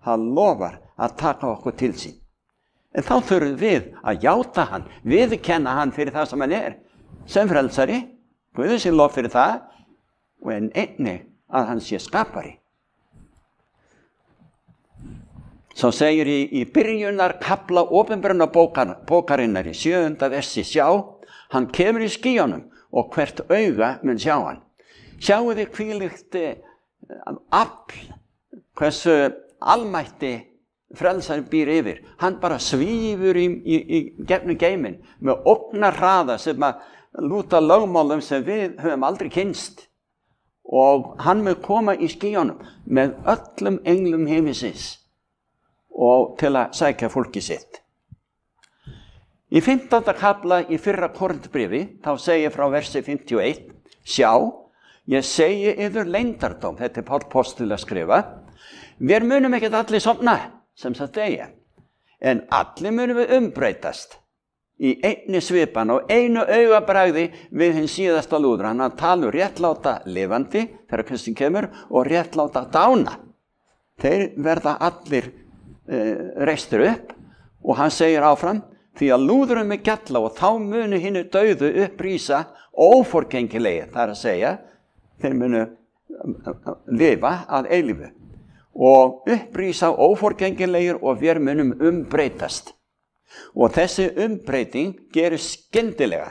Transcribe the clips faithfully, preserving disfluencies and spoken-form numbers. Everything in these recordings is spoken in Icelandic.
hann lofar að taka okkur til sín. En þá þurfum við að játa hann, viðurkenna hann fyrir það sem hann er, sem frelsari, Guði sé lof fyrir það, og en einnig að hann sé skapari. Svo segir í, í byrjunar kafla opinberuna bókar, bókarinnar í sjöunda versi, sjá, hann kemur í skýjunum og hvert auga mun sjá hann. Sjáu þið hvílíkt afl, hversu almætti frelsari býr yfir. Hann bara svífur í, í, í gegnum geiminn með ógnar hraða sem að lúta lögmálum sem við höfum aldrei kynst. Og hann mun koma í skýjunum með öllum englum himinsins og til að sækja fólki sitt. Í fimmtánda kafla í fyrra Korinthbréfi, þá segir frá versi fimmtíu og eitt, sjá, ég segi yður leyndardóm, þetta er Páll postuli að skrifa, við munum ekkert allir sofna, sem sagt deyja, en allir munum við umbreytast í einni svipan og einu augabragði við hinn síðasta lúður. Hann að tala réttláta lifandi, þegar Kristur kemur, og réttláta dána. Þeir verða allir reistur upp og hann segir áfram, því að lúðurum er gjalla og þá munu hinnu dauðu upprísa óforgengilegir, það er að segja, þeir munu lifa að eilífu og upprísa óforgengilegir og við munum umbreytast. Og þessi umbreyting gerir skyndilega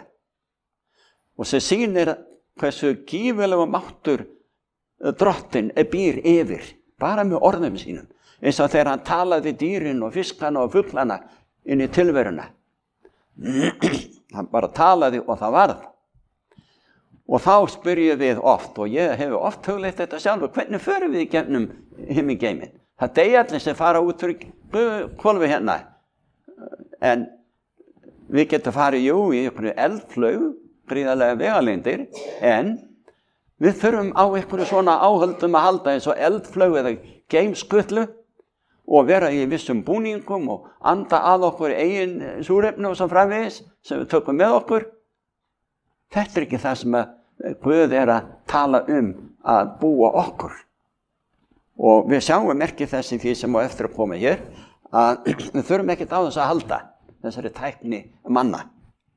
og sem sýnir hversu gífurlegur máttur drottinn býr yfir, bara með orðum sínum. Eins og þegar hann talaði við dýrin og fiskana og fuglana inn í tilveruna. Hann bara talaði og það varð. Og þá spyrjum við oft, og ég hef oft hugleitt þetta sjálfur, hvernig förum við gegnum himingeiminn? Það deyja allir sem fara út fyrir hvolfi hérna. En við getum farið, jú, í einhverju eldflaug, gríðarlega vegalengdir, en við þurfum á einhverju svona áhöldum að halda eins og eldflaug eða geimskutlu, og vera í vissum búningum og anda að okkur eigin súrefni og svo framvegis sem við tökum með okkur. Þetta er ekki það sem að Guð er að tala um að búa okkur. Og við sjáum merki þess í því sem á eftir að koma hér, að við þurfum ekkert á þess að halda þessari tækni manna.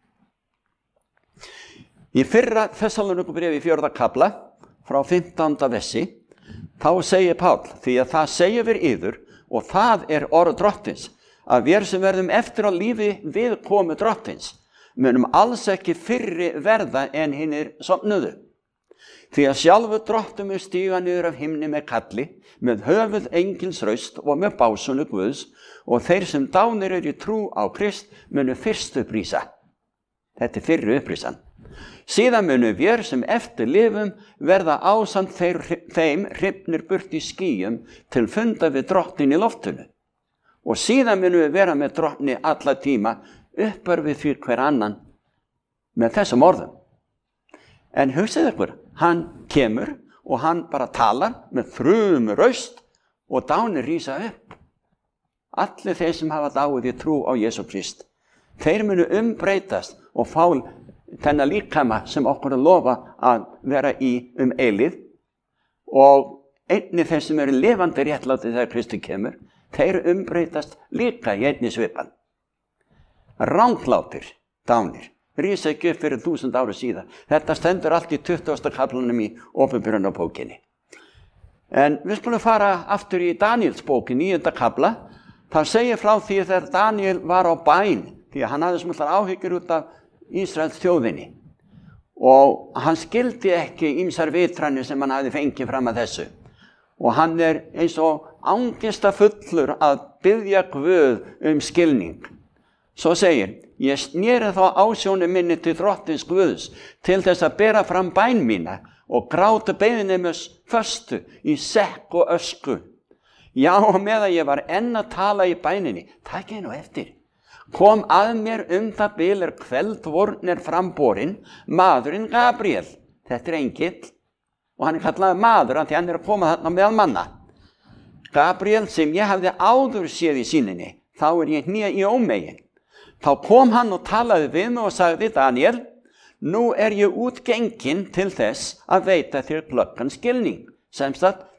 Í fyrra Þessalóníkubréfi í fjórða kafla, frá fimmtánda versi, þá segir Páll, því að það segir við yður, og það er orð drottins, að við sem verðum eftir á lífi við komu drottins, munum alls ekki fyrri verða en hinnir sofnuðu. Því að sjálfur drottum er stíga niður af himni með kalli, með höfuð engils raust og með básunu Guðs, og þeir sem dánir eru í trú á Krist munu fyrst upprísa. Þetta er fyrri upprísan. Síðan munu við sem eftir lifum verða ásamt þeir, þeim hrifnir burt í skýjum til funda við drottin í loftinu. Og síðan munu við vera með drottni alla tíma uppörfið fyrir hver annan með þessum orðum. En hugsið ykkur, hann kemur og hann bara talar með þrum raust og dánir rísa upp. Allir þeir sem hafa dáið í trú á Jesú Krist, þeir munu umbreytast og fá þennan líkama sem okkur er lofa að vera í um eilíð, og einnig þeir sem eru lifandi réttlátir þegar Kristur kemur, þeir umbreytast líka í einni svipan. Ranglátir dánir rísa ekki upp fyrir þúsund ára síðan. Þetta stendur allt í tuttugasta kaflanum í Opinberunarbókinni. En við skulum fara aftur í Daníels bókin, níunda kafla. Það segir frá því þegar Daníel var á bæn, því að hann hafði smullar áhyggjur út af Ísraels þjóðinni. Og hann skildi ekki ýmsar vitranir sem hann hafði fengið fram að þessu. Og hann er eins og angistafullur að biðja Guð um skilning. Svo segir, ég sneri þá ásjónu minni til drottins Guðs til þess að bera fram bæn mína og gráta beiðni með föstu í sekk og ösku. Já, og meðan ég var enn að tala í bæninni, takk ég nú eftir, kom að mér um það bil er kveldvorn framborinn maðurinn Gabriel. Þetta er engill og hann er kallaður maður af því hann er að koma þarna meðal manna. Gabriel sem ég hafði áður séð í sýninni, þá er ég hnýja í ómegin. Þá kom hann og talaði við mig og sagði, Daniel, nú er ég útgengin til þess að veita þér glöggan skilning, sem sagt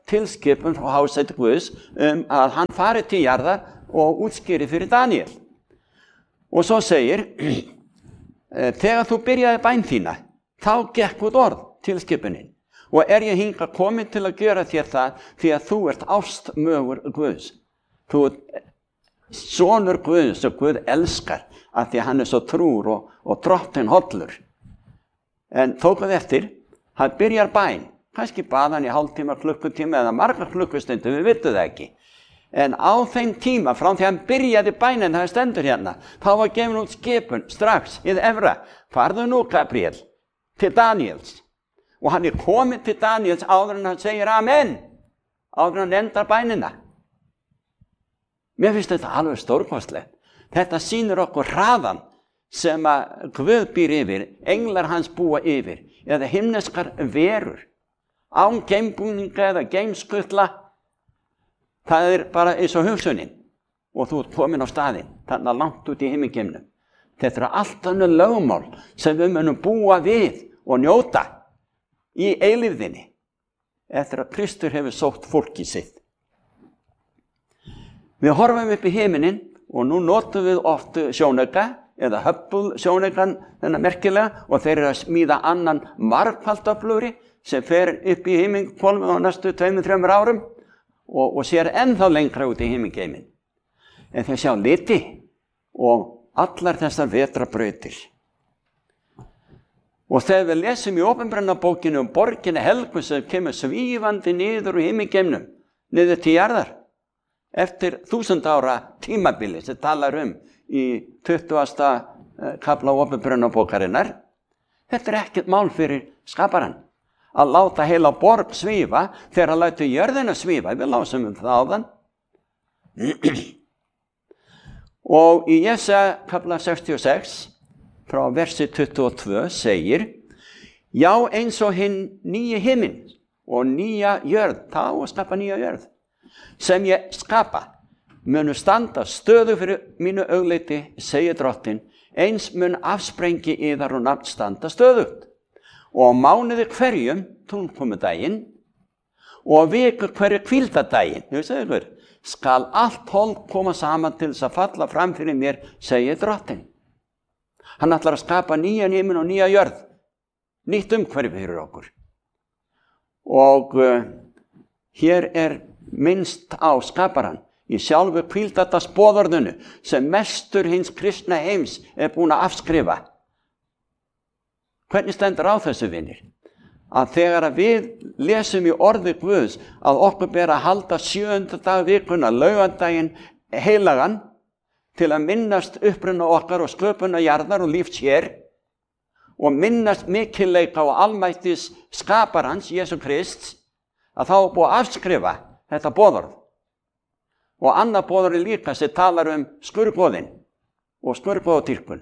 tilskipun frá hásæti Guðs um að hann fari til jarðar og útskýri fyrir Daníel. Og svo segir, þegar þú byrjaði bæn þína, þá gekk út orð, tilskipunin. Og er ég hingað komin til að gera þér það því að þú ert ástmögur Guðs. Þú ert sonur Guðs og Guð elskar af því að hann er svo trúr og, og drottinn hollur. En tókuð eftir, hann byrjar bæn. Kannski bað hann í hálftíma, klukkutíma eða margar klukkustundu, við vitum það ekki. En á þeim tíma, frá því hann byrjaði bænin, það stendur hérna, þá var gefin út skipun strax í efra. Farðu nú, Gabriel, til Daniels. Og hann er komið til Daniels áður en hann segir amen, áður en hann endar bænina. Mér finnst þetta alveg stórkostlegt. Þetta sýnir okkur hraðan sem að Guð býr yfir, englar hans búa yfir, eða himneskar verur, án geimbúninga eða geimskutla. Það er bara eins og hugsunin og þú ert komin á staðinn, þarna langt út í himingeimnum. Þetta eru allt önnur lögmál sem við munum búa við og njóta í eilífðinni eftir að Kristur hefur sótt fólkið sitt. Við horfum upp í himinin og nú notum við oft sjónauka eða Hubble sjónaukan þennan merkilega og þeir eru að smíða annan margfaldöflugri sem fer upp í himinhvolfið á næstu tveimur, þremur árum og, og sér ennþá lengra út í himingeiminn. En þeir sjá liti og allar þessar vetrarbrautir. Og þegar við lesum í Opinberunarbókinu um borginni Helgu sem kemur svífandi niður úr himingeimnum, niður til jarðar, eftir þúsund ára tímabili sem talar um í tuttugasta kafla Opinberunarbókarinnar, þetta er ekkert mál fyrir skaparann. Að láta heila borg svífa þegar að láta jörðina svífa, við lásum um það áðan. Og í Jesaja kafla sextíu og sex, frá versi tuttugu og tvö, segir, já eins og hinn nýja himinn og nýja jörð, þá að skapa nýja jörð, sem ég skapa, munu standa stöðu fyrir mínu augliti, segir drottinn, eins mun afsprengi yðar og nafn standa stöðugt. Og mánuði hverjum, túnkomudaginn, og viku hverju hvíldardaginn, ég segi ykkur, skal allt hold koma saman til þess að falla fram fyrir mér, segir drottinn. Hann ætlar að skapa nýjan himinn og nýja jörð, nýtt umhverfi fyrir okkur. Og uh, hér er minnst á skaparann í sjálfu hvíldardagsboðorðinu sem mestur hins kristna heims er búin að afskrifa. Hvernig stendur á þessu, vinir? Að þegar að við lesum í orði Guðs að okkur ber að halda sjöunda dag vikuna, laugardaginn heilagan, til að minnast uppruna okkar og sköpuna jarðar og lífs hér og minnast mikilleika og almættis skaparans, Jesú Krist, að þá er búið að afskrifa þetta boðorð. Og annað boðorð líka sem talar um skurðgoðinn og skurðgoðadýrkun.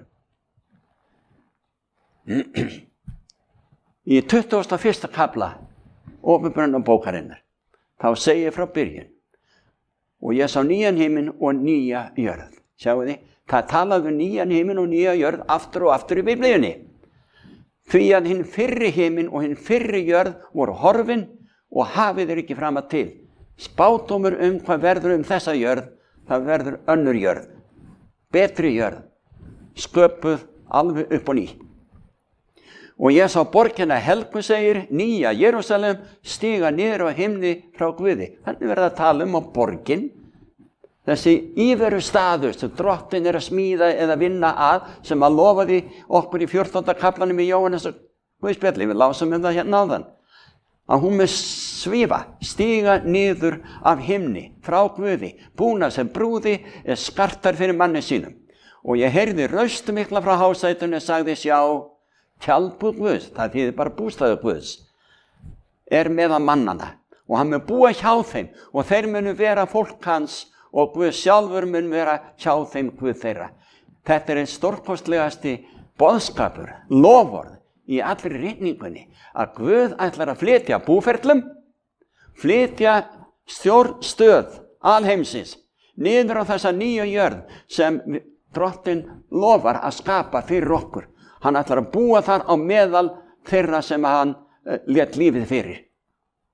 Í tuttugasta og fyrsta kafla Opinberunarbókarinnar, þá segir frá byrjun, og ég sá nýjan himinn og nýja jörð. Sjáu þið, það talaði um nýjan himinn og nýja jörð aftur og aftur í Biblíunni. Því að hinn fyrri himinn og hinn fyrri jörð voru horfin og hafið er ekki fram að til. Spádómur um hvað verður um þessa jörð, það verður önnur jörð, betri jörð, sköpuð alveg upp og ný. Og ég sá borgina Helgu, segir, nýja Jerúsalem, stíga niður á himni frá Guði. Þannig verður að tala um á borgin, þessi íveru staður sem drottinn er að smíða eða vinna að, sem að lofaði okkur í fjórtánda kaflanum í Jóhannes og Guðspjalli, við lásum um það hérna áðan, að hún með svífa, stíga niður af himni frá Guði, búna sem brúði er skartar fyrir manni sínum. Og ég heyrði raust mikla frá hásætunni og sagði, sjá, tjaldbúð Guðs, það þýðir bara bústaður Guðs, er meðal mannana og hann mun búa hjá þeim og þeir munu vera fólk hans og Guð sjálfur mun vera hjá þeim Guð þeirra. Þetta er einn stórkostlegasti boðskapur, loforð í allri ritningunni að Guð ætlar að flytja búferlum, flytja stjórnstöð alheimsins niður á þessa nýju jörð sem drottinn lofar að skapa fyrir okkur. Hann ætlar að búa þar á meðal þeirra sem hann lét lífið fyrir.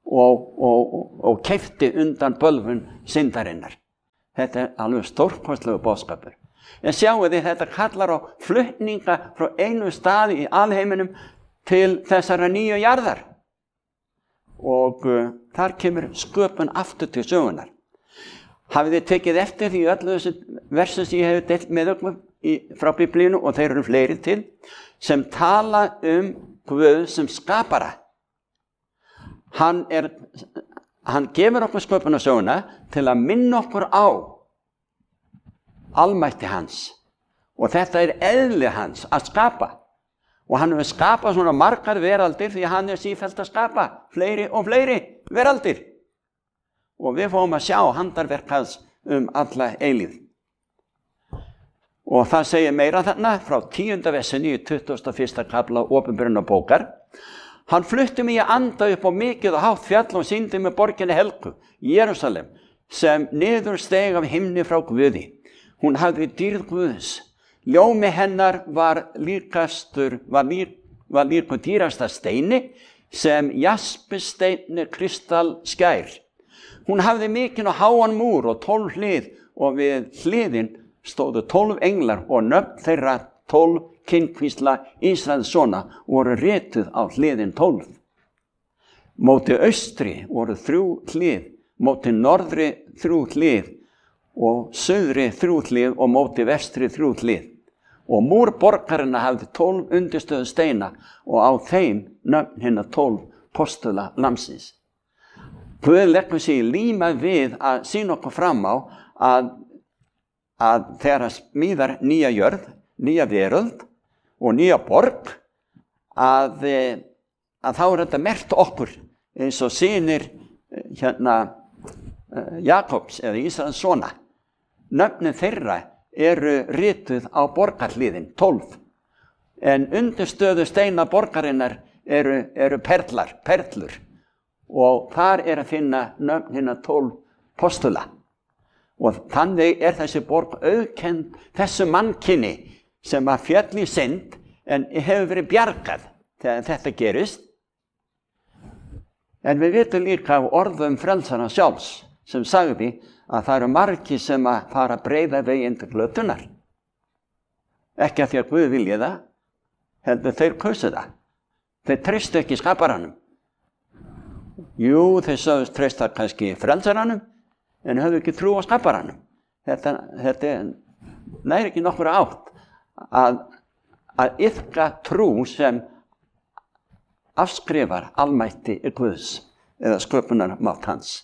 og, og, og keypti undan bölvun syndarinnar. Þetta er alveg stórkostlegu boðskapur. En sjáu þið, þetta kallar á flutninga frá einu staði í alheiminum til þessara nýju jarðar. Og uh, þar kemur sköpun aftur til sögunar. Hafið þið tekið eftir því öllu þessi versu sem ég hef deilt með okkur í, frá Biblíunu, og þeir eru fleiri til, sem tala um Guð sem skapara. Hann, er, hann gefur okkur sköpunarsöguna til að minna okkur á almætti hans. Og þetta er eðli hans að skapa. Og hann hefur skapað svona margar veraldir því að hann er sífellt að skapa fleiri og fleiri veraldir. Og við fáum að sjá handarverk hans um alla eilíð. Og það segir meira þarna frá tíunda versinum í tuttugasta og fyrsta kafla Opinberunarbókar. Hann flutti mig að anda upp á mikið og hátt fjall og sýndi mig borginni helgu, Jerúsalem, sem niður steg af himni frá Guði. Hún hafði dýrð Guðs. Ljómi hennar var líkastur, var, lík, var líku dýrasta steini sem jaspisteini kristall skær. Hún hafði mikinn og háan múr og tólf hlið, og við hliðin stóðu tólf englar, og nöfn þeirra tólf kynkvísla Ísraelssona voru rituð á hliðin tólf. Móti austri voru þrjú hlið, móti norðri þrjú hlið og suðri þrjú hlið og móti vestri þrjú hlið. Og múr borgarinnar hafði tólf undirstöðu steina, og á þeim nöfn hinna tólf postula lamsins. Guð leggur sig líma við að sýna okkur fram á að, að þegar að smíðar nýja jörð, nýja veröld og nýja borg, að, að þá er þetta merkt okkur eins og synir hérna, Jakobs eða Ísraelssona. Nöfnin þeirra eru rituð á borgarhliðin, tólf. En undirstöðu steina borgarinnar eru, eru perlar, perlur. Og þar er að finna nöfn hinna tólf postula. Og þannig er þessi borg auðkennd þessu mannkyni sem að féll í synd en hefur verið bjargað þegar þetta gerist. En við vitum líka af orðum frelsara sjálfs sem sagði að það eru margir sem að fara að breiða veginn til glötunar. Ekki að því að Guð vilji það, heldur þeir kusu það. Þeir treystu ekki skaparanum. Jú, þeir sögðust treysta kannski frelsaranum, en höfðu ekki trú á skaparanum. Þetta, þetta næri ekki nokkur átt að, að iðka trú sem afskrifar almætti Guðs eða sköpunarmátt hans.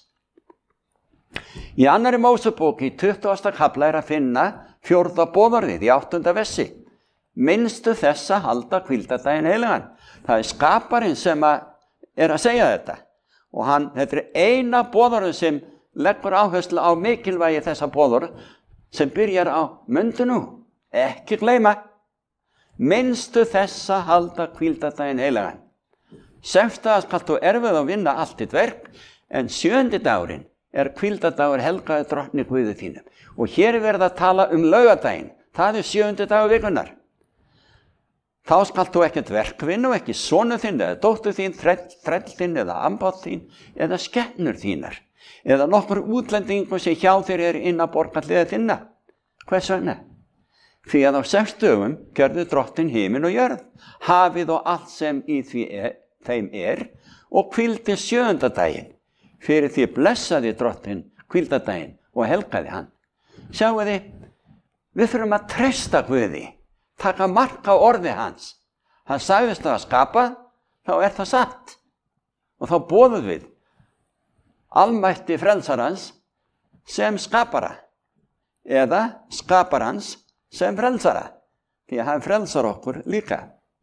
Í annarri Mósebók í tuttugasta kafla er að finna fjórða boðorðið í áttunda versi. Minnstu þess að halda hvíldardaginn heilagan. Það er skaparinn sem að er að segja þetta. Og hann, þetta er eina boðorðið sem leggur áherslu á mikilvægi þessa boðorð sem byrjar á mundu nú. Ekki gleyma. Minnstu þess að halda hvíldardaginn heilagan. Sextudags skalt þú erfið að vinna allt þitt verk, en sjöundi dagurinn er hvíldardagur helgaður drottni Guði þínum. Og hér er verið að tala um laugardaginn. Það er sjöundi dagur vikunnar. Þá skalt þú ekkert verkvinna og ekki sonur þinn eða dóttur þín, þræll þinn eða ambátt þín eða skepnur þínar eða nokkur útlendingur sem hjá þér er inn að borgarhliða þinna. Hvers vegna? Því að á sex dögum gjörðu drottin himin og jörð, hafið og allt sem í því er, þeim er, og hvíldi sjöunda daginn. Fyrir því blessaði drottin hvíldardaginn og helgaði hann. Sjáu þið, við þurfum að treysta Guði, taka mark á orði hans. Hann sagðist það að skapa, þá er það satt. Og þá boðum við almætti frelsarans sem skapara eða skaparans sem frelsara, því að hann frelsar okkur líka.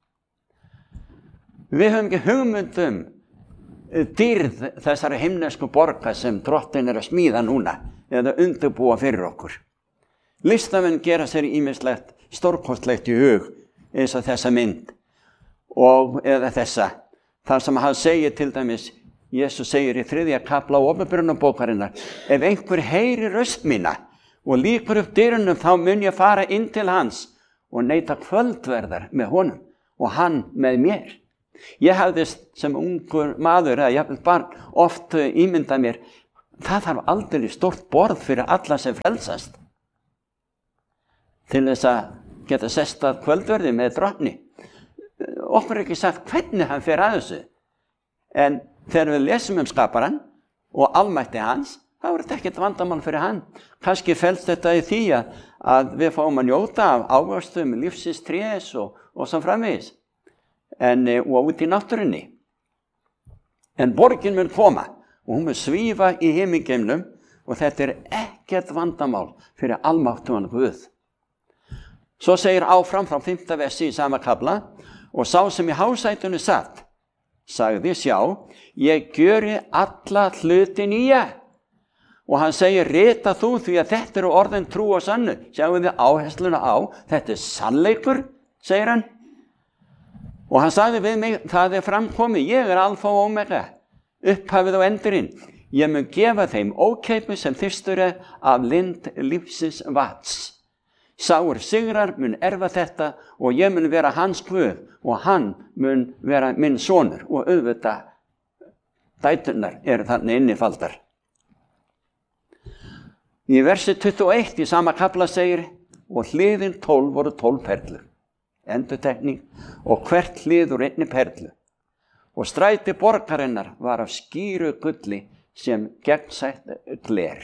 Við höfum ekki hugmyndum dýrð þessari himnesku borga sem drottin er að smíða núna eða undirbúa fyrir okkur. Listamenn gera sér ýmislegt stórkostlegt í hug eins og þessa mynd og eða þessa. Þar sem hann segir til dæmis, Jesús segir í þriðja kafla Opinberunarbókarinnar, ef einhver heyrir röst mína og lýkur upp dyrunum, þá mun ég fara inn til hans og neita kvöldverðar með honum og hann með mér. Ég hafði sem ungur maður eða jafnvel barn oft ímyndað mér, það þarf aldrei stórt borð fyrir alla sem frelsast til þess að geta sest að kvöldverði með drottni. Okkur er ekki sagt hvernig hann fer að þessu, en þegar við lesum um skaparann og almætti hans, þá er þetta ekkert vandamál fyrir hann. Kannski felst þetta í því að, að við fáum að njóta af ávöxtum lífsins trés og, og svo framvegis, en og út í náttúrunni. En borgin mun koma og hún mun svífa í himingeimnum og þetta er ekkert vandamál fyrir almáttugan Guð. Svo segir áfram frá fimmta versi í sama kafla, og sá sem í hásætunu satt, sagði sjá, ég gjöri alla hluti nýja. Og hann segir, rita þú því að þetta eru orðin trú og sannu. Sjáum við áhersluna á, þetta er sannleikur, segir hann. Og hann sagði við mig, það er framkomið, ég er alfa og omega, upphafið og endurinn. Ég mun gefa þeim ókeypis sem þyrstur er af lind lífsins vats. Sáur sigrar mun erfa þetta og ég mun vera hans Guð og hann mun vera minn sonur og auðvitað dæturnar eru þarna innifaldar. Í versi tuttugu og eitt í sama kafla segir, og hliðin tólf voru tólf perlur, endurtekning, og hvert hlið úr einni perlu. Og stræti borgarinnar var af skýru gulli sem gegnsætt gler.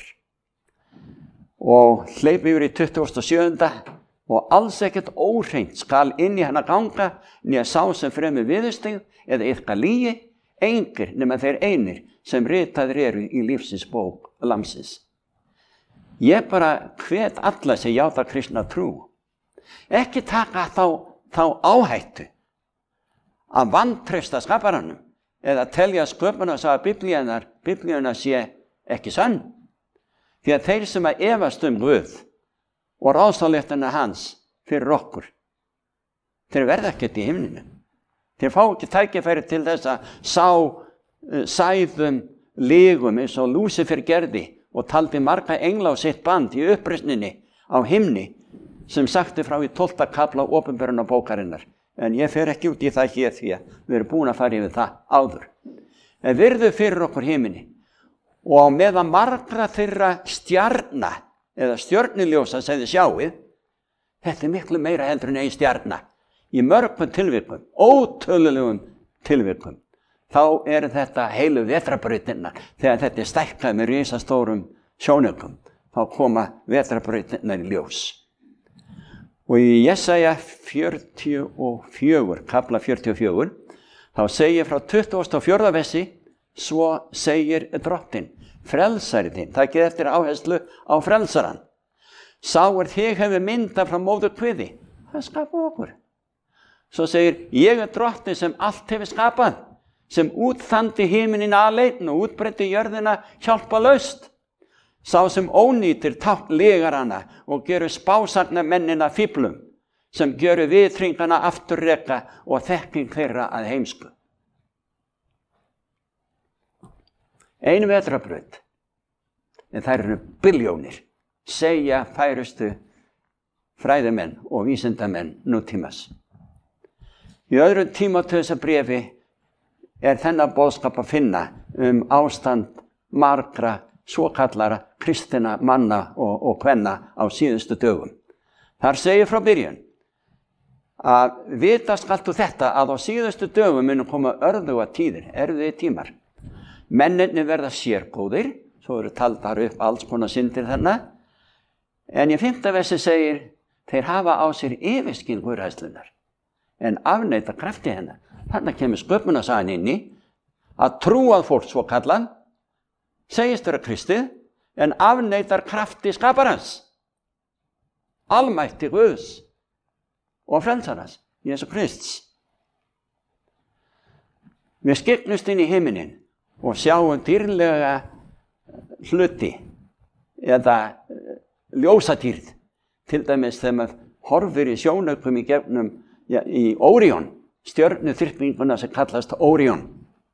Og hleyp yfir í tuttugasta og sjöunda, og alls ekkert óhreint skal inn í hana ganga, né sá sem fremur viðurstig eða yfka lígi, engir nema þeir einir sem ritaðir eru í lífsins bók lamsins. Ég bara hvet alla sem játa kristna trú. Ekki taka þá, þá áhættu að vantreysta skaparanum eða telja sköpunarsaga biblíunnar, biblíunnar sé ekki sönn. Því að þeir sem að efast um Guð og ráðsáléttina hans fyrir okkur, þeir verða ekkert í himninu. Þeir fá ekki tækifæri til þess að sá uh, sæðum lygum eins og Lúsifer gerði og taldi marga engla á sitt band í uppreisninni á himni sem sagti frá í tólfta kafla opinberuna bókarinnar. En ég fer ekki út í það hér því að við erum búin að fara yfir það áður. En virðu fyrir okkur himni og meðan margra þeirra stjarna eða stjörnuljósa sem þið sjáið, þetta er miklu meira heldur en ein stjarna. Í mörgum tilvikum, ótölulegum tilvikum, þá er þetta heilu vetrarbrautirnar. Þegar þetta er stækkað með risastórum sjónaukum, þá koma vetrarbrautirnar í ljós. Og í Jesaja fjörutíu og fjögur, kafla fjörutíu og fjögur, þá segir frá tuttugasta og fjórða versi, svo segir drottinn, frelsari þinn, það getur eftir áherslu á frelsaran. Sá er þig hefur mynda frá móður kviði, það skapar okkur. Svo segir, ég er drottinn sem allt hefur skapað, sem útþandi himinin aleinn og útbreiddi jörðina hjálpalaust. Sá sem ónýtir tákn legarana og gerur spásagna mennina fíflum, sem gerur viðtringana afturreka og þekking þeirra að heimsku. Einu vetrarbraut, en þær eru billjónir, segja færustu fræðimenn og vísindamenn nútímas. Í öðru Tímóteusarbréfi er þennan boðskap að finna um ástand margra svokallara kristina manna og, og kvenna á síðustu dögum. Þar segir frá byrjun að vita skaltu þetta að á síðustu dögum munum koma örðuga tíðir, erfiðir tímar. Mennirnir verða sérgóðir, svo eru taldar upp alls konar syndir þarna, en í fimmta versi segir, þeir hafa á sér yfirskyn guðræðslunar, en afneita krafti hennar. Þarna kemur sköpunarsagan inn í að trúað fólk svo kallan, segist vera kristið, en afneitar krafti skaparans, almætti Guðs og frelsarans, Jesú Krists. Við skyggnumst inn í himinin og sjáum dýrlega hluti eða ljósatýrð, til dæmis þegar maður horfir í sjónaukum í gegnum ja, í Órion, stjörnuþyrpinguna sem kallast Órion.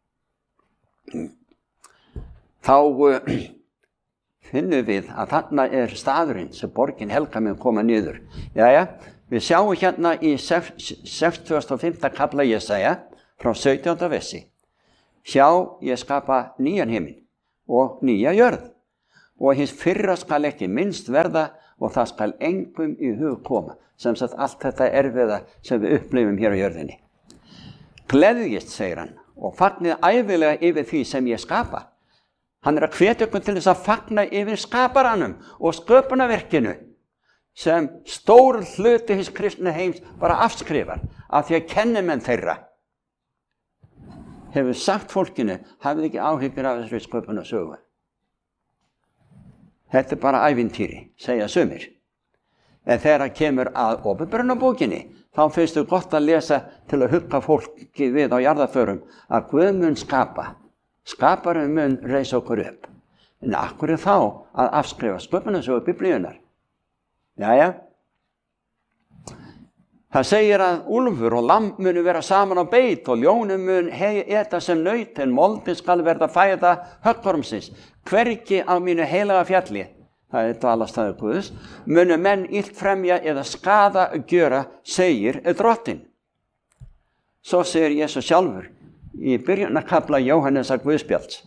Þá uh, finnum við að þarna er staðurinn sem borgin helga mun koma niður. Jæja, við sjáum hérna í sextugasta og fimmta kafla Jesaja frá sautjánda versi. Sjá, ég skapa nýjan himinn og nýja jörð, og hins fyrra skal ekki minnst verða og það skal engum í hug koma. Sem sagt allt þetta erfiða sem við upplifum hér á jörðinni. Gleðjist, segir hann, og fagnið ævilega yfir því sem ég skapa. Hann er að hvetja okkur til þess að fagna yfir skaparanum og sköpunarverkinu sem stór hluti hins kristna heims bara afskrifar af því að kennimenn þeirra hefur sagt fólkinu, hafið ekki áhyggjur af þessari sköpunarsögu. Þetta er bara ævintýri, segja sumir. En þegar það kemur að Åpenbarunarbókinni, þá finnst þau gott að lesa til að hugga fólki við á jarðarförum að Guð mun skapa, skaparinn mun reisa okkur upp. En af hverju þá að afskrifa sköpunarsögu Biblíunnar? Jæja. Það segir að úlfur og lamb munu vera saman á beit og ljónum mun eta sem naut, en moldin skal verða fæða höggormsins. Hvergi á mínu heilaga fjalli, það er dvalarstaður Guðs, munu menn illt fremja eða skaða gjöra, segir drottinn. Svo segir Jesús sjálfur í byrjunarkafla Jóhannesar Guðspjalls.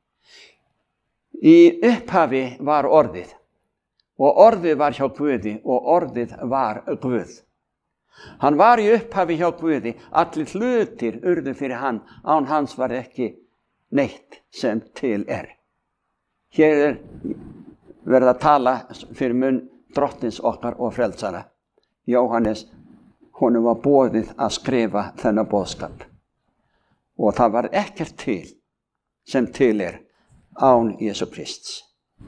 Í upphafi var orðið, og orðið var hjá Guði, og orðið var Guð. Hann var í upphafi hjá Guði, allir hlutir urðu fyrir hann, án hans var ekki neitt sem til er. Hér er verið að tala fyrir munn drottins okkar og frelsara. Jóhannes, honum var boðið að skrifa þennan boðskap. Og það var ekkert til sem til er án Jesú Krists.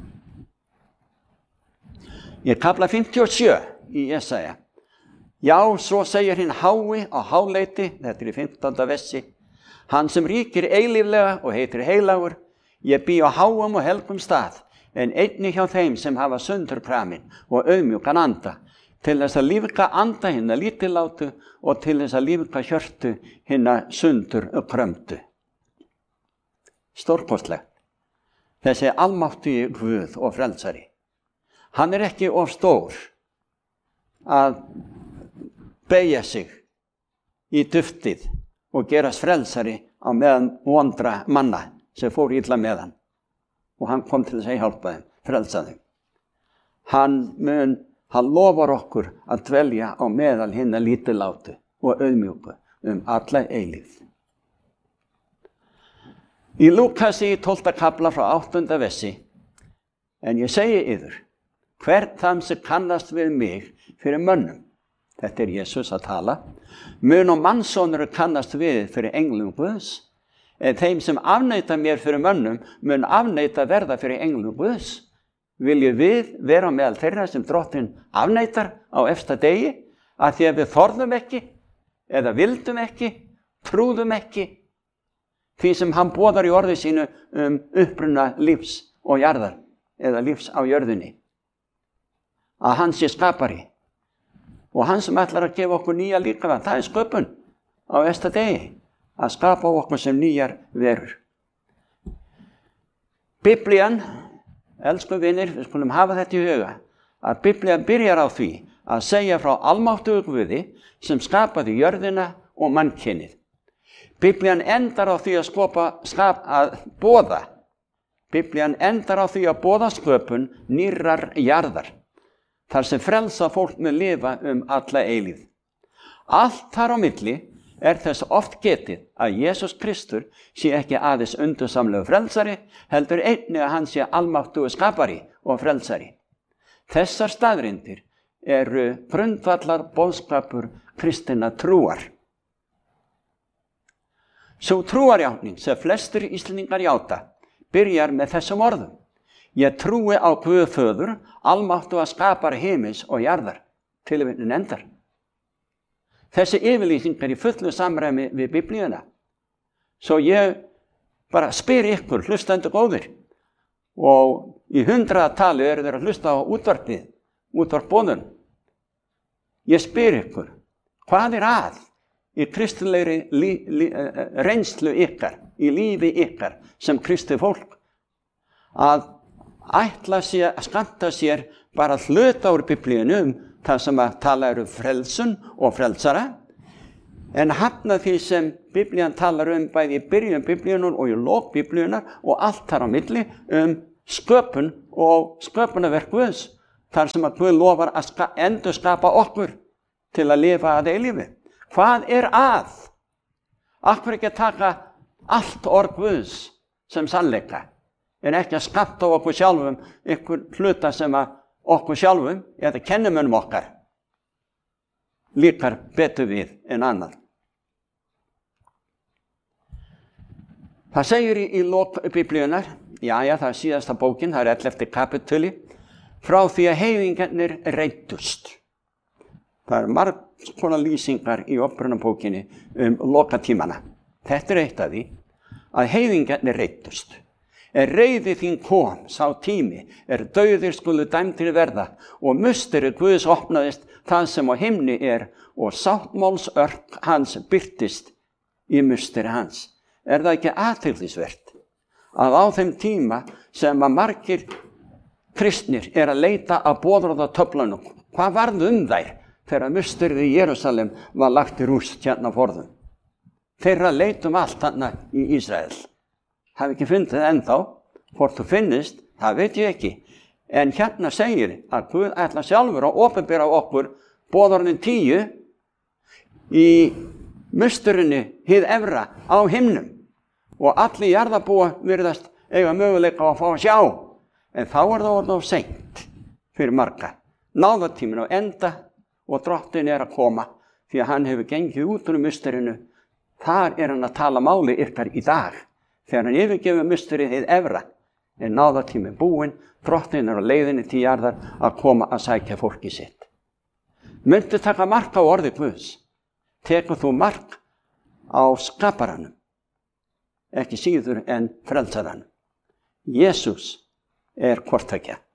Í kafla fimmtíu og sjö í Jesaja. Já, svo segir hinn hái á háleiti, þetta er í fimmtánda versi, hann sem ríkir eilíflega og heitir heilagur, ég bý á háum og helgum stað, en einnig hjá þeim sem hafa sundurkramin og auðmjúkan anda, til þess að lífga anda hinna lítillátu og til þess að lífga hjörtu hinna sundurkrömdu. Stórkostlegt. Þessi almáttugi Guð og frelsari. Hann er ekki of stór að beygja sig í duftið og gerast frelsari á meðan vondra manna sem fór illa með hann. Og hann kom til þess að hjálpa þeim, frelsa þeim. Hann mun, hann lofar okkur að dvelja á meðal hinna lítillátu og auðmjúku um alla eilífð. Í Lúkasi í tólfta kafla frá áttunda versi, en ég segi yður, hvern þann sem kannast við mig fyrir mönnum, þetta er Jesús að tala, mun og mannsónur kannast við fyrir englum Guðs, en þeim sem afneita mér fyrir mönnum mun afneita verða fyrir englum Guðs. Viljum við vera meðal þeirra sem drottinn afneitar á efsta degi, að því að við þorðum ekki, eða vildum ekki, trúðum ekki, því sem hann boðar í orði sínu um uppruna lífs og jarðar, eða lífs á jörðinni. Að hann sé skapari. Og hann sem ætlar að gefa okkur nýja líkamann, það er sköpun á efsta degi, að skapa okkur sem nýjar verur. Biblían, elsku vinir, við skulum hafa þetta í huga, að Biblían byrjar á því að segja frá almáttugu Guði sem skapaði jörðina og mannkynið. Biblían endar á því að skopa, skap, að boða. Biblían endar á því að boða sköpun nýrrar jarðar, þar sem frelsa fólk með lifa um alla eilífð. Allt þar á milli er þess oft getið að Jesús Kristur sé ekki aðeins undursamlegu frelsari, heldur einnig að hann sé almáttugu skapari og frelsari. Þessar staðreyndir eru grundvallar boðskapur kristinna trúar. Sú trúarjátning sem flestir Íslendingar játa byrjar með þessum orðum. Ég trúi á Guð föður, almáttuga skapari himins og jarðar, tilvitnun endar. Þessi yfirlýsing er í fullu samræmi við Biblíuna. Svo ég bara spyr ykkur, hlustendur góðir, og í hundraðatali eru þeir að hlusta á útvarpið, útvarpbóðun. Ég spyr ykkur, hvað er að í kristilegri lí, lí, reynslu ykkar, í lífi ykkar sem kristi fólk, að ætla sér að skanta sér bara hluta úr Biblíunum, það sem að tala um frelsun og frelsara, en hafna því sem Biblían talar um bæði í byrjun Biblíunar og í lok Biblíunar og allt þar á milli um sköpun og sköpunarverk Guðs, þar sem að Guð lofar að ska, endur skapa okkur til að lifa að eilífi. Hvað er að? Akkur ekki að taka allt orð Guðs sem sannleika, en ekki að skapta á okkur sjálfum ykkur hluta sem að okkur sjálfum, eða kennimönnum okkar, líkar betur við en annað. Það segir í, í lok Biblíunar, já, já, það er síðasta bókin, það er ellefti kapituli, frá því að heiðingarnir reiddust. Það er margs konar lýsingar í upprunabókinni um lokatímana. Þetta er eitt af því að heiðingarnir reiddust. Er reiði þín kom, sá tími, er dauðir skulu dæmdir verða og musteri Guðs opnaðist það sem á himni er og sáttmálsörk hans birtist í musteri hans. Er það ekki athyglisvert að á þeim tíma sem að margir kristnir er að leita að boðorðatöflunum, hvað varð um þær þegar musterið í Jerúsalem var lagt í rúst hérna forðum? Þeirra leitum allt þarna í Ísrael. Hafi ekki fundið ennþá, hvort þú finnist, það veit ég ekki. En hérna segir að Guð ætla sjálfur að opinbera okkur boðorðin tíu í musturinni hið efra á himnum. Og allir jarðarbúa virðast eiga möguleika á að fá að sjá. En þá er það orðið of seint fyrir marga. Náðartíminn á enda og drottin er að koma því að hann hefur gengið út úr musturinu. Þar er hann að tala máli ykkar í dag. Þegar hann yfirgefur musturið hið efra, er náðartíminn búinn, drottin er á leiðinni til jarðar að koma að sækja fólki sitt. Myndu taka mark á orði Guðs, tekur þú mark á skaparanum, ekki síður en frelsaranum. Jesús er hvorttveggja.